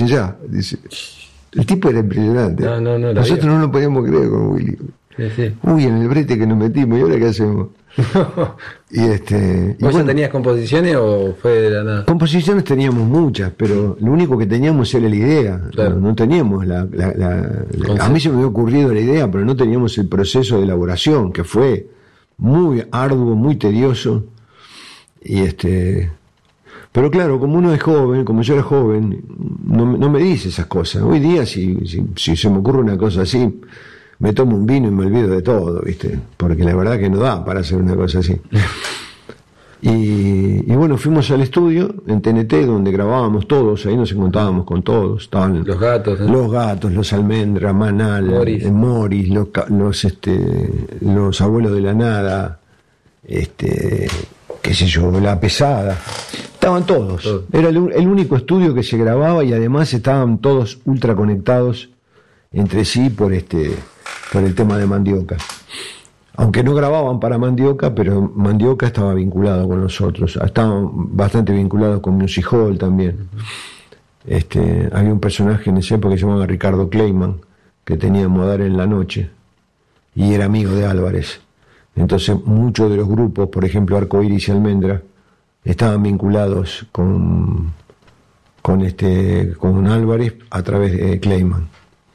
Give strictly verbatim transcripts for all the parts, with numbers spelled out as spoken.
ya. Dice, el tipo era impresionante. No, no, no, Nosotros había. no lo podíamos creer con Willy. Sí, sí. Uy, en el brete que nos metimos, ¿y ahora qué hacemos? y este y ¿Vos bueno, ya tenías composiciones o fue de la nada? composiciones teníamos muchas, pero lo único que teníamos era la idea. Claro. No, no teníamos la, la, la- la- a mí se me había ocurrido la idea, pero no teníamos el proceso de elaboración, que fue muy arduo, muy tedioso. Y este pero claro, como uno es joven, como yo era joven, no, me- no me dice esas cosas. Hoy día, si, si, si se me ocurre una cosa así, me tomo un vino y me olvido de todo, ¿viste? Porque la verdad que no da para hacer una cosa así. Y, y bueno, fuimos al estudio en T N T, donde grabábamos todos, ahí nos encontrábamos con todos. Estaban Los gatos, ¿eh? los gatos, los almendras, Manal, Morris. eh, Morris, los, ca- los, este, los abuelos de la nada, este, qué sé yo, la pesada. Estaban todos. Todo. Era el, u- el único estudio que se grababa y además estaban todos ultra conectados entre sí por este, por el tema de Mandioca. Aunque no grababan para Mandioca, pero Mandioca estaba vinculado con nosotros. Estaban bastante vinculados con Music Hall también. Este, había un personaje en esa época que se llamaba Ricardo Kleiman, que tenía Modar en la Noche, y era amigo de Álvarez. Entonces muchos de los grupos, por ejemplo Arcoiris y Almendra, estaban vinculados con, con, este, con Álvarez a través de Kleiman.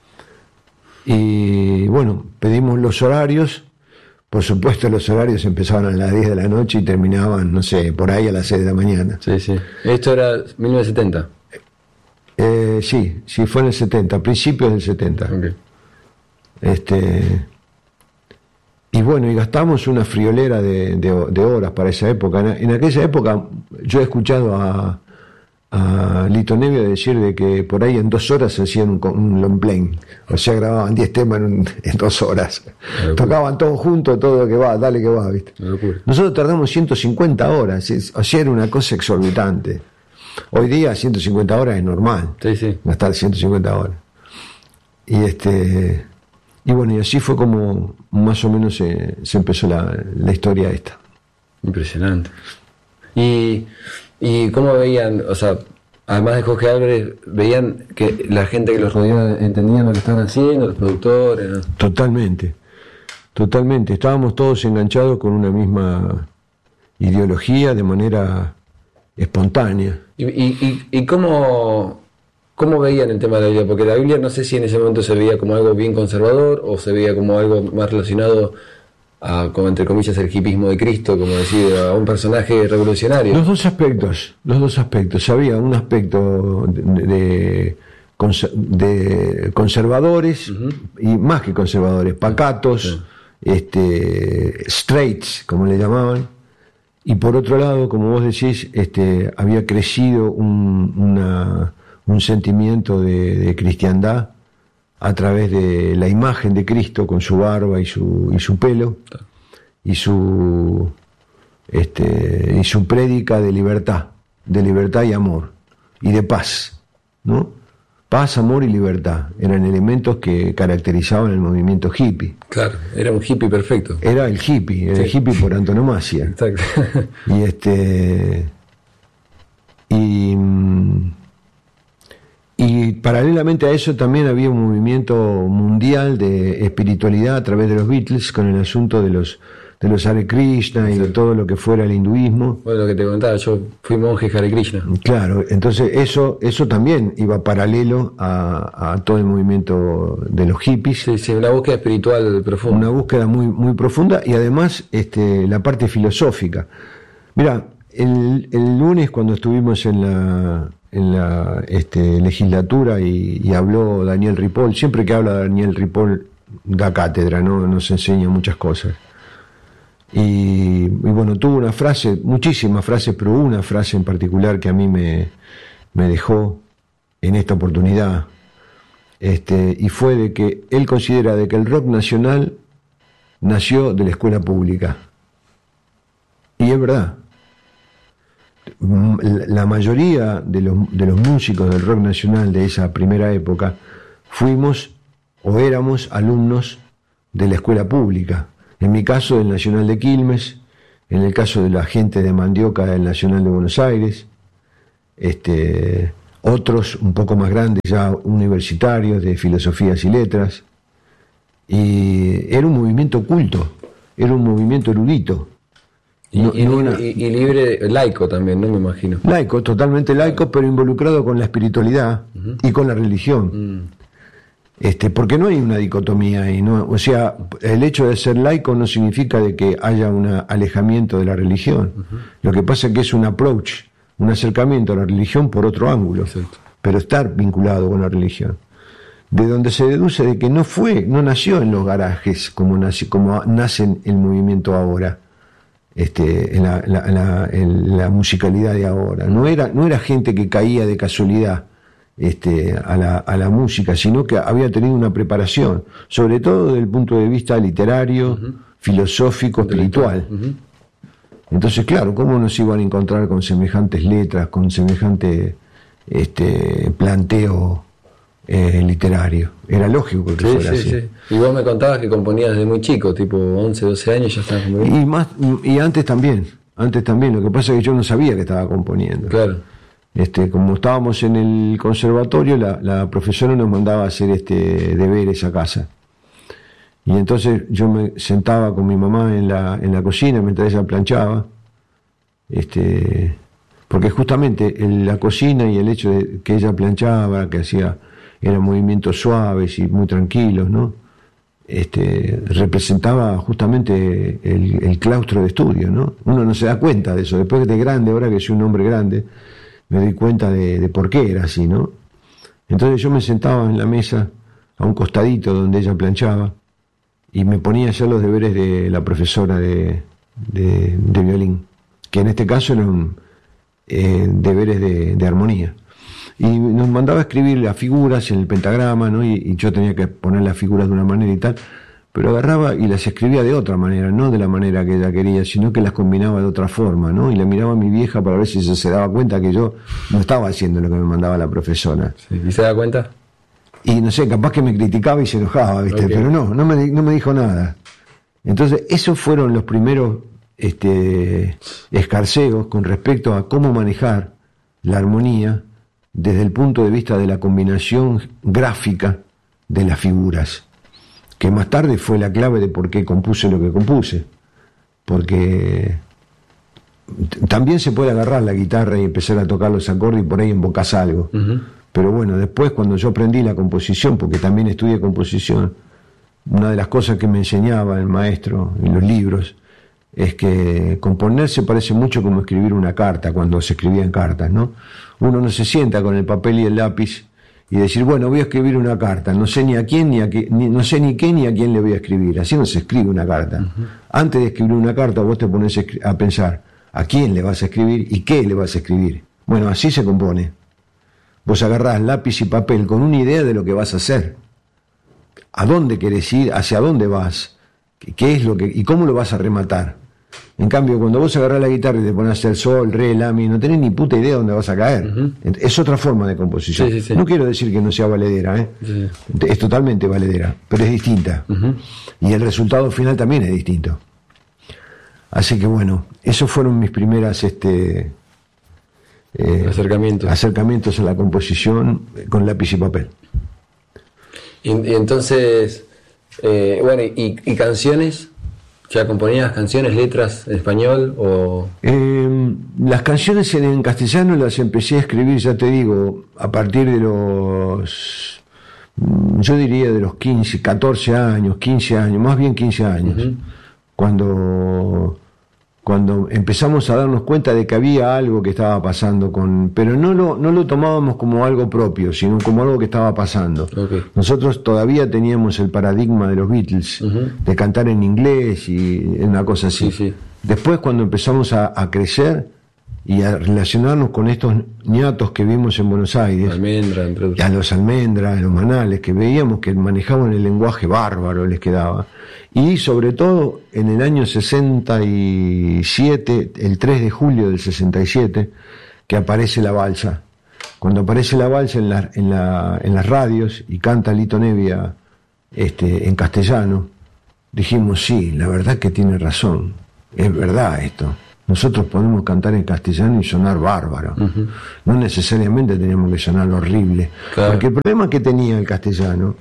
Y bueno, pedimos los horarios. Por supuesto, los horarios empezaban a las diez de la noche y terminaban, no sé, por ahí a las seis de la mañana. Sí, sí. Esto era mil novecientos setenta. Eh, sí, sí, fue en el setenta, principios del setenta. Ok. Este, y bueno, y gastamos una friolera de, de- de horas para esa época. En, en aquella época yo he escuchado a, a Lito Nevia decir de que por ahí en dos horas se hacían un, con- un long play. O sea, grababan diez temas en, un- en dos horas. locura. Tocaban todos juntos, todo que va, dale que va, ¿viste? Una locura. Nosotros tardamos ciento cincuenta horas, es- o sea, era una cosa exorbitante. Hoy día ciento cincuenta horas es normal, Sí, sí. gastar ciento cincuenta horas. Y este y bueno, y así fue como más o menos se, se empezó la, la historia esta. Impresionante. Y, y cómo veían, o sea, además de Jorge Álvarez, veían que la gente que los rodeaba entendían lo que estaban haciendo, los productores, ¿no? Totalmente, totalmente. Estábamos todos enganchados con una misma ideología de manera espontánea. ¿Y, y, y, y cómo, cómo veían el tema de la Biblia? Porque la Biblia no sé si en ese momento se veía como algo bien conservador o se veía como algo más relacionado a, como entre comillas, el hipismo de Cristo, como decir, a un personaje revolucionario. Los dos aspectos, los dos aspectos. Había un aspecto de, de, cons- de conservadores, Ujú. y más que conservadores, pacatos, Sí. este, straights, como le llamaban. Y por otro lado, como vos decís, este, había crecido un, una- un sentimiento de, de cristiandad a través de la imagen de Cristo con su barba y su, y su pelo y su este, y su prédica de libertad, de libertad y amor y de paz, ¿no? Paz, amor y libertad eran elementos que caracterizaban el movimiento hippie. Claro, era un hippie perfecto. Era el hippie, era el Sí. hippie por antonomasia. Exacto. Y este y, mm, y paralelamente a eso también había un movimiento mundial de espiritualidad a través de los Beatles con el asunto de los de los Hare Krishna y de todo lo que fuera el hinduismo. Bueno, lo que te contaba, yo fui monje Hare Krishna. Claro, entonces eso eso también iba paralelo a, a todo el movimiento de los hippies. Sí, sí, una búsqueda espiritual profunda. Una búsqueda muy muy profunda y además este, la parte filosófica. Mira, el, el lunes cuando estuvimos en la en la este, legislatura y, y habló Daniel Ripoll, siempre que habla Daniel Ripoll da cátedra, ¿no? Nos enseña muchas cosas. Y, y bueno, tuvo una frase, muchísimas frases, pero una frase en particular que a mí me, me dejó en esta oportunidad. Este, y fue de que él considera de que el rock nacional nació de la escuela pública. Y es verdad. La mayoría de los, de los músicos del rock nacional de esa primera época fuimos o éramos alumnos de la escuela pública. En mi caso, del Nacional de Quilmes, en el caso de la gente de Mandioca del Nacional de Buenos Aires, este, otros un poco más grandes, ya universitarios, de filosofías y letras, y era un movimiento culto, era un movimiento erudito. Y, No, y, no una, y, y libre, laico también, ¿no? Me imagino. Laico, totalmente laico, pero involucrado con la espiritualidad uh-huh. y con la religión. Mm. Este, porque no hay una dicotomía ahí, ¿no? O sea, el hecho de ser laico no significa de que haya un alejamiento de la religión. Uh-huh. Lo que pasa es que es un approach, un acercamiento a la religión por otro ángulo, exacto. Pero estar vinculado con la religión. De donde se deduce de que no fue, no nació en los garajes como nace, como nace el movimiento ahora, este, en la, la, la, en la musicalidad de ahora. No era, no era gente que caía de casualidad este, a, la, a la música, sino que había tenido una preparación, sobre todo desde el punto de vista literario, uh-huh. filosófico, espiritual. Uh-huh. Entonces, claro, ¿cómo nos iban a encontrar con semejantes letras, con semejante este, planteo eh, literario? Era lógico que sí, fuera sí, así. Sí. Y vos me contabas que componías desde muy chico, tipo once, doce años, ya estabas componiendo. Y, más, y antes también, antes también. Lo que pasa es que yo no sabía que estaba componiendo. Claro. Este, como estábamos en el conservatorio, la, la profesora nos mandaba a hacer este, deberes a casa. Y entonces yo me sentaba con mi mamá en la, en la cocina mientras ella planchaba, este, porque justamente el, la cocina y el hecho de que ella planchaba, que hacía, eran movimientos suaves y muy tranquilos, ¿no? Este, representaba justamente el, el claustro de estudio, ¿no? Uno no se da cuenta de eso. Después de grande, ahora que soy un hombre grande, me doy cuenta de, de por qué era así, ¿no? Entonces yo me sentaba en la mesa, a un costadito donde ella planchaba, y me ponía a hacer los deberes de la profesora de, de, de violín, que en este caso eran eh, deberes de, de armonía. Y nos mandaba a escribir las figuras en el pentagrama, ¿no? Y, y yo tenía que poner las figuras de una manera y tal, pero agarraba y las escribía de otra manera, no de la manera que ella quería, sino que las combinaba de otra forma, ¿no? Y le miraba a mi vieja para ver si se, se daba cuenta que yo no estaba haciendo lo que me mandaba la profesora. Sí. ¿Y se da cuenta? Y no sé, capaz que me criticaba y se enojaba, ¿viste? Okay. Pero no, no me, no me dijo nada. Entonces, esos fueron los primeros este, escarceos con respecto a cómo manejar la armonía desde el punto de vista de la combinación gráfica de las figuras, que más tarde fue la clave de por qué compuse lo que compuse. Porque también se puede agarrar la guitarra y empezar a tocar los acordes y por ahí embocás algo. Uh-huh. Pero bueno, después cuando yo aprendí la composición, porque también estudié composición, una de las cosas que me enseñaba el maestro en los libros es que componer se parece mucho como escribir una carta, cuando se escribían cartas, ¿no? Uno no se sienta con el papel y el lápiz y decir, bueno, voy a escribir una carta, no sé ni a quién, ni a qué, ni, no sé ni qué ni a quién le voy a escribir. Así no se escribe una carta. Uh-huh. Antes de escribir una carta vos te pones a pensar a quién le vas a escribir y qué le vas a escribir. Bueno, así se compone. Vos agarrás lápiz y papel con una idea de lo que vas a hacer, a dónde querés ir, hacia dónde vas, qué es lo que y cómo lo vas a rematar. En cambio, cuando vos agarrás la guitarra y te pones a hacer sol, re, la, mi, no tenés ni puta idea de dónde vas a caer. Uh-huh. Es otra forma de composición. Sí, sí, sí. No quiero decir que no sea valedera, ¿eh? Sí. Es totalmente valedera, pero es distinta. Uh-huh. Y el resultado final también es distinto. Así que bueno, esos fueron mis primeras este, eh, acercamientos. acercamientos a la composición con lápiz y papel. Y, y entonces, eh, bueno, y, y canciones, ¿ya componías canciones, letras en español o...? Eh, las canciones en, en castellano las empecé a escribir, ya te digo, a partir de los, yo diría de los quince, catorce años, quince años, más bien quince años, uh-huh. cuando... cuando empezamos a darnos cuenta de que había algo que estaba pasando con, pero no lo, no lo tomábamos como algo propio, sino como algo que estaba pasando. Okay. Nosotros todavía teníamos el paradigma de los Beatles, uh-huh. de cantar en inglés y una cosa así. Sí, sí. Después, cuando empezamos a, a crecer y a relacionarnos con estos ñatos que vimos en Buenos Aires, Almendra, a los Almendra, a los Manales, que veíamos que manejaban el lenguaje bárbaro, les quedaba. Y sobre todo en el año sesenta y siete, el tres de julio del sesenta y siete, que aparece la balsa. Cuando aparece la balsa en, la, en, la, en las radios y canta Lito Nevia este, en castellano, dijimos, sí, la verdad que tiene razón, es verdad esto. Nosotros podemos cantar en castellano y sonar bárbaro. Uh-huh. No necesariamente teníamos que sonar horrible. Claro. Porque el problema que tenía el castellano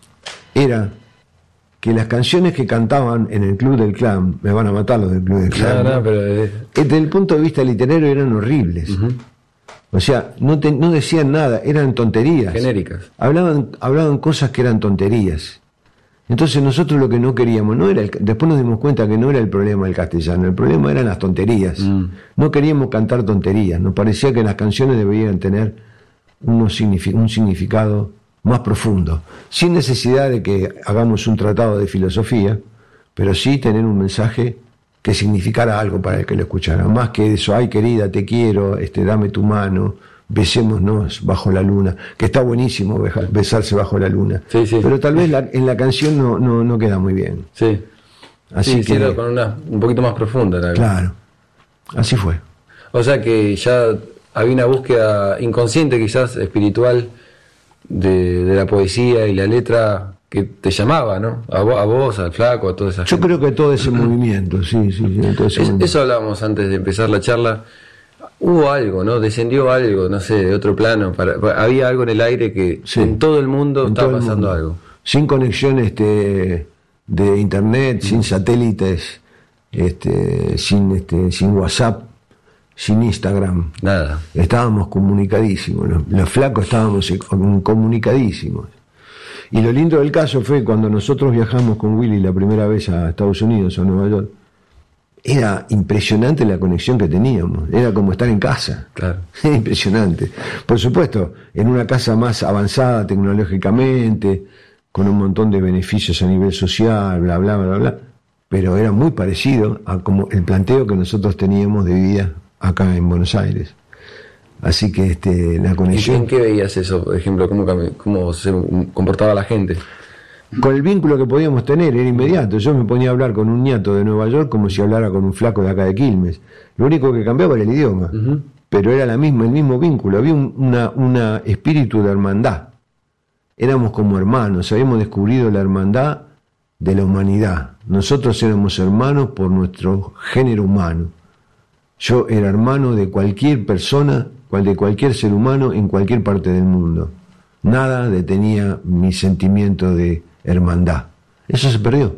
era que las canciones que cantaban en el Club del Clan, me van a matar los del Club del Clan, no, no, pero es... desde el punto de vista literario eran horribles. Uh-huh. O sea, no, te, no decían nada, eran tonterías. Genéricas. Hablaban, hablaban cosas que eran tonterías. Entonces nosotros lo que no queríamos, no era el, después nos dimos cuenta que no era el problema el castellano, el problema eran las tonterías. Mm. No queríamos cantar tonterías, nos parecía que las canciones deberían tener unos signific, un significado más profundo, sin necesidad de que hagamos un tratado de filosofía, pero sí tener un mensaje que significara algo para el que lo escuchara, más que eso, ay querida, te quiero, este, dame tu mano, besémonos bajo la luna, que está buenísimo besarse bajo la luna, sí, sí. Pero tal vez la, en la canción no, no, no queda muy bien. Sí, así sí, que sí, con una un poquito más profunda. La claro, así fue. O sea que ya había una búsqueda inconsciente, quizás espiritual, de, de la poesía y la letra que te llamaba, ¿no? A vos, a vos al Flaco, a toda esa Yo gente. creo que todo ese movimiento, sí, sí, sí todo ese es, movimiento. Eso hablábamos antes de empezar la charla. Hubo algo, ¿no? Descendió algo, no sé, de otro plano. Para, había algo en el aire que sí, en todo el mundo en estaba todo el pasando mundo. algo. Sin conexión este, de internet, mm. sin satélites, este, sin, este, sin WhatsApp, sin Instagram. Nada. Estábamos comunicadísimos, los, los flacos estábamos comunicadísimos. Y lo lindo del caso fue cuando nosotros viajamos con Willy la primera vez a Estados Unidos, a Nueva York. Era impresionante la conexión que teníamos, era como estar en casa. Claro. Era impresionante. Por supuesto, en una casa más avanzada tecnológicamente, con un montón de beneficios a nivel social, bla, bla, bla, bla, pero era muy parecido a como el planteo que nosotros teníamos de vida acá en Buenos Aires. Así que este, la conexión... ¿Y en qué veías eso, por ejemplo? ¿Cómo, cómo se comportaba la gente? Con el vínculo que podíamos tener, era inmediato. Yo me ponía a hablar con un ñato de Nueva York como si hablara con un flaco de acá de Quilmes. Lo único que cambiaba era el idioma, uh-huh. pero era la misma, el mismo vínculo. Había un una, una espíritu de hermandad. Éramos como hermanos, habíamos descubrido la hermandad de la humanidad. Nosotros éramos hermanos por nuestro género humano. Yo era hermano de cualquier persona, de cualquier ser humano en cualquier parte del mundo. Nada detenía mi sentimiento de hermandad. Eso se perdió.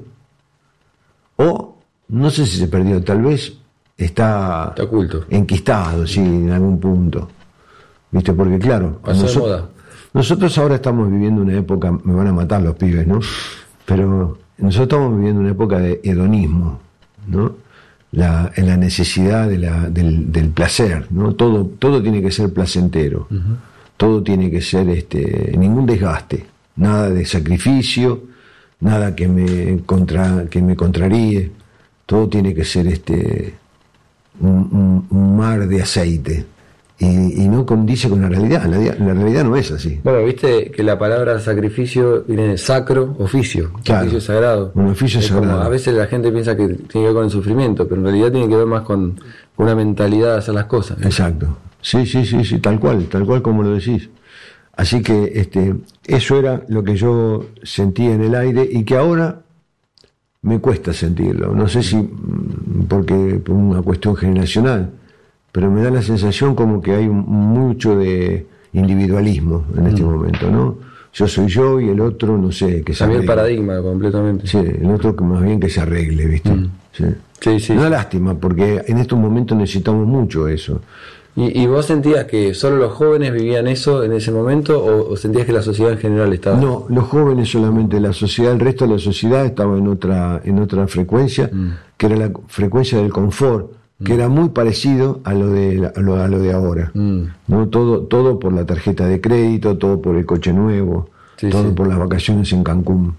O, no sé si se perdió, tal vez está, está oculto, enquistado, sí, en algún punto. ¿Viste? Porque claro, pasó nosotros, de moda. Nosotros ahora estamos viviendo una época, me van a matar los pibes, ¿no? Pero nosotros estamos viviendo una época de hedonismo, ¿no? La, en la necesidad de la, del, del placer, ¿no? Todo, todo tiene que ser placentero. Uh-huh. Todo tiene que ser este, ningún desgaste, nada de sacrificio, nada que me contra, que me contraríe, todo tiene que ser este un, un, un mar de aceite y, y no condice con la realidad. La, la realidad no es así. Bueno, viste que la palabra sacrificio viene de sacro, oficio, claro, oficio sagrado. Un oficio es sagrado. Como, a veces la gente piensa que tiene que ver con el sufrimiento, pero en realidad tiene que ver más con una mentalidad de hacer las cosas, ¿no? Exacto. Sí, sí, sí, sí, tal cual, tal cual como lo decís. Así que este, eso era lo que yo sentía en el aire y que ahora me cuesta sentirlo. No sé si porque por una cuestión generacional, pero me da la sensación como que hay mucho de individualismo en este mm. momento, ¿no? Yo soy yo y el otro, no sé, que se Cambió el arregle. paradigma completamente. Sí, el otro que más bien que se arregle, ¿viste? Mm. Sí. Sí, sí, Una sí. lástima, porque en estos momentos necesitamos mucho eso. ¿Y, ¿Y vos sentías que solo los jóvenes vivían eso en ese momento o, o sentías que la sociedad en general estaba...? No, los jóvenes solamente, la sociedad, el resto de la sociedad estaba en otra en otra frecuencia, mm. que era la frecuencia del confort, mm. que era muy parecido a lo de a lo, a lo de ahora. Mm. ¿No? Todo todo por la tarjeta de crédito, todo por el coche nuevo, sí, todo sí. por las vacaciones en Cancún.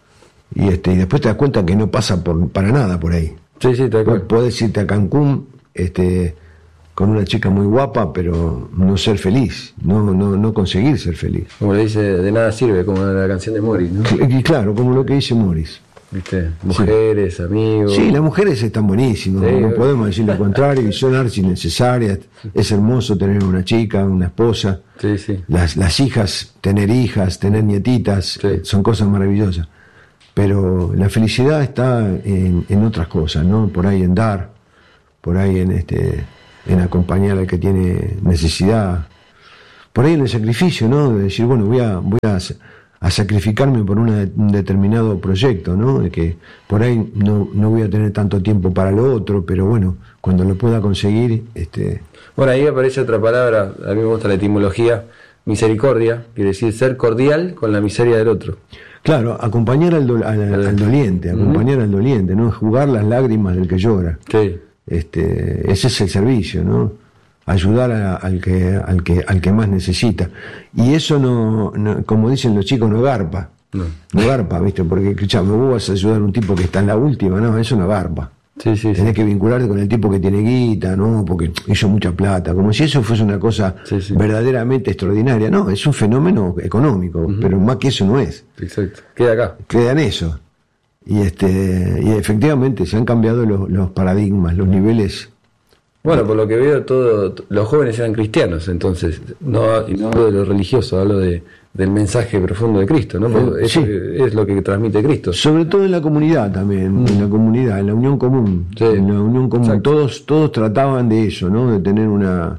Y este y después te das cuenta que no pasa por para nada por ahí. Sí, sí, tal cual. Podés irte a Cancún, este con una chica muy guapa, pero no ser feliz, no no no conseguir ser feliz. Como le dice, de nada sirve, como la canción de Morris, ¿no? Y claro, como lo que dice Morris. ¿Viste? Mujeres, sí. amigos. Sí, las mujeres están buenísimas, sí, no podemos decir lo contrario, y son archi necesarias. Es hermoso tener una chica, una esposa. Sí, sí. Las, las hijas, tener hijas, tener nietitas, sí. son cosas maravillosas. Pero la felicidad está en, en otras cosas, ¿no? Por ahí en dar, por ahí en este en acompañar al que tiene necesidad, por ahí en el sacrificio, ¿no? De decir, bueno, voy a voy a, a sacrificarme por una, un determinado proyecto, ¿no? De que por ahí no, no voy a tener tanto tiempo para lo otro, pero bueno, cuando lo pueda conseguir, este bueno, ahí aparece otra palabra, a mí me gusta la etimología, misericordia, quiere decir ser cordial con la miseria del otro. Claro, acompañar al, do, al, al doliente, acompañar uh-huh. al doliente, ¿no? Jugar las lágrimas del que llora. Sí. Este, ese es el servicio, ¿no? Ayudar a, al que al que al que más necesita. Y eso no, no como dicen los chicos, no garpa. No, no garpa, ¿viste? Porque escuchame, vos vas a ayudar a un tipo que está en la última, no, eso no garpa. Sí, sí, Tenés sí. que vincularte con el tipo que tiene guita, ¿no? Porque hizo mucha plata, como si eso fuese una cosa sí, sí. verdaderamente extraordinaria. No, es un fenómeno económico, uh-huh. pero más que eso no es. Exacto, queda acá. Queda en eso. Y este y efectivamente se han cambiado los, los paradigmas, los niveles. Bueno, por lo que veo, todo, los jóvenes eran cristianos, entonces, no, y no hablo de lo religioso, hablo de, del mensaje profundo de Cristo, ¿no? Porque eso sí. es lo que transmite Cristo. Sobre todo en la comunidad también, mm. en la comunidad, en la unión común. Sí. En la unión común, todos todos trataban de eso, ¿no? De tener una...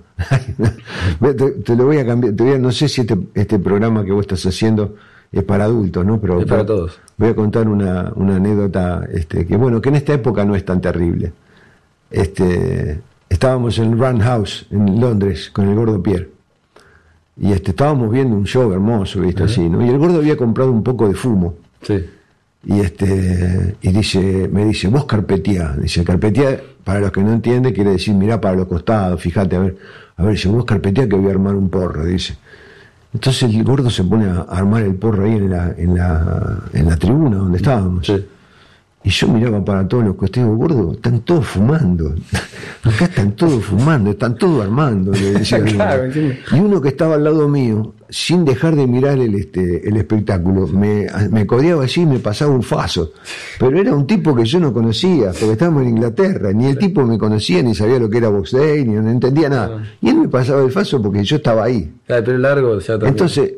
te, te lo voy a cambiar, te voy a, no sé si este, este programa que vos estás haciendo es para adultos, ¿no? Pero es para todos. Voy a contar una, una anécdota este, que, bueno, que en esta época no es tan terrible. Este... Estábamos en Roundhouse, en Londres, con el gordo Pierre. Y este, estábamos viendo un show hermoso, ¿viste? Uh-huh. Así, ¿no? Y el gordo había comprado un poco de fumo. Sí. Y este y dice, me dice, vos carpeteá. Dice, carpeteá, para los que no entienden, quiere decir, mirá para los costados, fíjate, a ver, a ver, dice, vos carpeteá que voy a armar un porro, dice. Entonces el gordo se pone a armar el porro ahí en la, en la, en la tribuna donde estábamos. Sí. Y yo miraba para todos los costados, gordo, están todos fumando. Acá están todos fumando, están todos armando. Le decía claro, y uno que estaba al lado mío, sin dejar de mirar el este el espectáculo, me, me codeaba allí y me pasaba un faso. Pero era un tipo que yo no conocía, porque estábamos en Inglaterra. Ni el tipo me conocía, ni sabía lo que era Box Day, ni no entendía nada. Y él me pasaba el faso porque yo estaba ahí. Claro, pero largo, ya también. Entonces,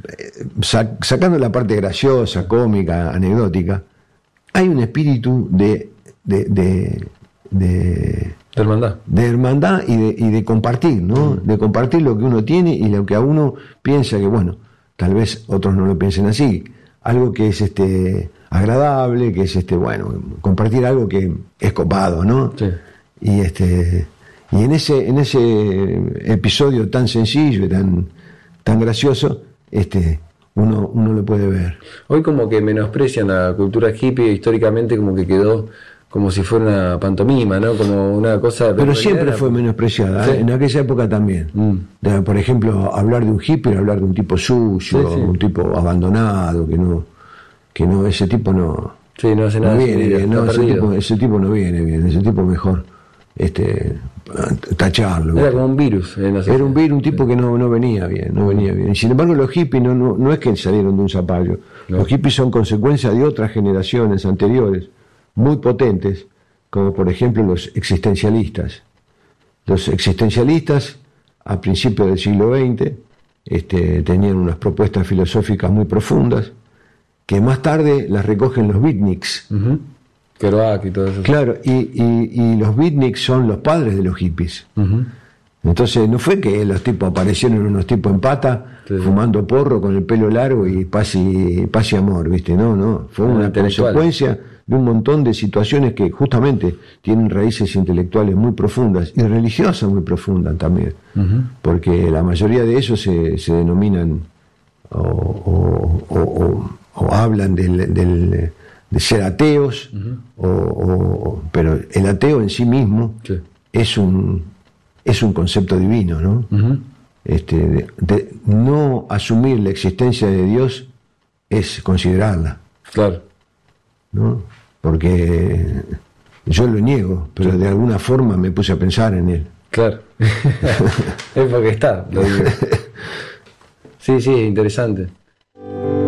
sacando la parte graciosa, cómica, anecdótica, hay un espíritu de de, de, de, de hermandad, de hermandad y de, y de compartir, ¿no? Mm. De compartir lo que uno tiene y lo que a uno piensa que, bueno, tal vez otros no lo piensen así, algo que es este agradable, que es este bueno, compartir algo que es copado, ¿no? Sí. Y este y en ese en ese episodio tan sencillo y tan tan gracioso, este Uno, uno lo puede ver. Hoy como que menosprecian la cultura hippie, históricamente como que quedó como si fuera una pantomima, ¿no? Como una cosa... Pero siempre fue menospreciada, ¿eh? Sí. En aquella época también. Mm. De, por ejemplo, hablar de un hippie, hablar de un tipo sucio, sí, sí. un tipo abandonado, que no, que no, ese tipo no... Sí, no hace nada. No viene bien, no, ese, tipo, ese tipo no viene bien, ese tipo mejor este tacharlo. Era como un virus. Era un virus, un tipo que no, no venía bien, no venía bien. Y sin embargo los hippies no, no, no es que salieron de un zapallo. No. Los hippies son consecuencia de otras generaciones anteriores, muy potentes, como por ejemplo los existencialistas. Los existencialistas, a principios del siglo veinte, este, tenían unas propuestas filosóficas muy profundas, que más tarde las recogen los beatniks. Uh-huh. Kerouac y todo eso. Claro, y, y, y los beatniks son los padres de los hippies. Uh-huh. Entonces no fue que los tipos aparecieron unos tipos en pata, sí, fumando porro con el pelo largo y paz y, paz y amor, ¿viste? No, no, fue una, una consecuencia de un montón de situaciones que justamente tienen raíces intelectuales muy profundas y religiosas muy profundas también, uh-huh. porque la mayoría de ellos se, se denominan o, o, o, o, o hablan del... del de ser ateos, uh-huh. o, o, pero el ateo en sí mismo, sí, es un es un concepto divino, ¿no? Uh-huh. Este, de, de no asumir la existencia de Dios es considerarla. Claro. ¿No? Porque yo lo niego, pero sí, de alguna forma me puse a pensar en él. Claro. Es porque está, lo digo. Sí, sí, interesante.